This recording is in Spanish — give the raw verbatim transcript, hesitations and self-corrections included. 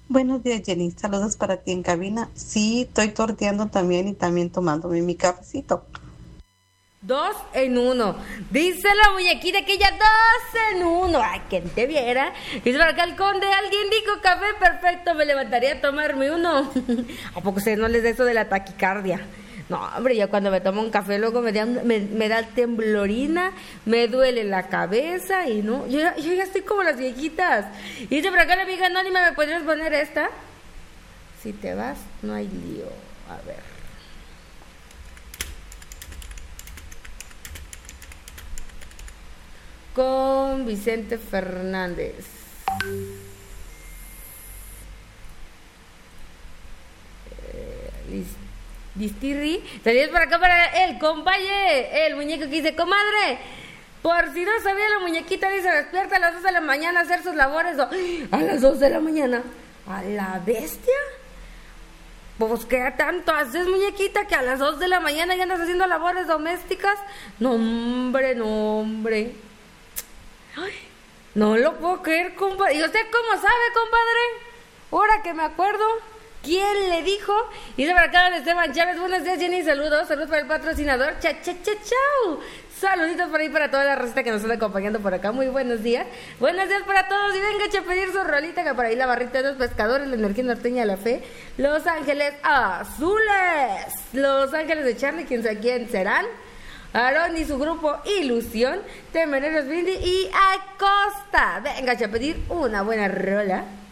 Buenos días, Jenny. Saludos para ti en cabina. Sí, estoy torteando también y también tomándome mi cafecito. Dos en uno. Dice la muñequita que ya dos en uno. Ay, quien te viera. Dice para acá el conde, alguien dijo café perfecto, me levantaría a tomarme uno. ¿A poco ustedes no les da eso de la taquicardia? No, hombre, yo cuando me tomo un café luego me da, me, me da temblorina, me duele la cabeza y no, yo, ya- yo ya estoy como las viejitas. Y dice por acá la amiga anónima, ¿me podrías poner esta? Si te vas, no hay lío. A ver. Con Vicente Fernández. Lis- Listirri. Saludos por acá para el compaye, el muñeco que dice, comadre, por si no sabía la muñequita, dice, despierta a las dos de la mañana a hacer sus labores. O, a las dos de la mañana. ¿A la bestia? Pues qué tanto haces, muñequita, que a las dos de la mañana ya andas haciendo labores domésticas. No, hombre, no, hombre. Ay, no lo puedo creer, compadre. ¿Y usted cómo sabe, compadre? Ahora que me acuerdo. ¿Quién le dijo? Y de acá don Esteban Chávez. Buenos días, Jenny. Saludos. Saludos para el patrocinador. Cha, cha, cha, chau. Saluditos por ahí para toda la receta que nos está acompañando por acá. Muy buenos días. Buenos días para todos. Y venga a pedir su rolita, que por ahí la barrita de los pescadores, la energía norteña de la fe. Los Ángeles Azules. Los Ángeles de Charlie, quién sabe quién serán. Aarón y su grupo Ilusión, Temereros Bindi y Acosta. Venga a pedir una buena rola.